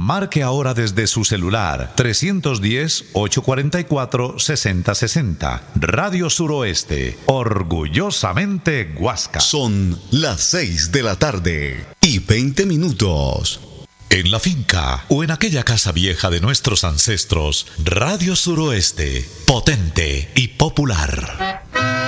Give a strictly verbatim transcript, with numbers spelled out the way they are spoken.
Marque ahora desde su celular trescientos diez, ochocientos cuarenta y cuatro, sesenta sesenta. Radio Suroeste, orgullosamente Huasca. Son las seis de la tarde y veinte minutos. En la finca o en aquella casa vieja de nuestros ancestros, Radio Suroeste, potente y popular.